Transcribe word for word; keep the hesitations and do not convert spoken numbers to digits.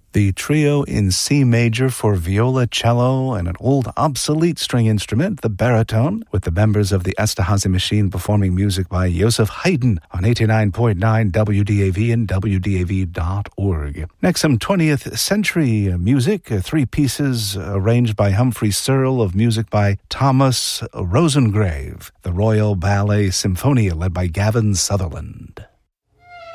The trio in C major for viola, cello, and an old obsolete string instrument, the baritone, with the members of the Esterhazy Machine performing music by Joseph Haydn on eighty-nine point nine W D A V and W D A V dot org. Next, some twentieth century music, three pieces arranged by Humphrey Searle of music by Thomas Rosengrave, the Royal Ballet Symphonia led by Gavin Sutherland.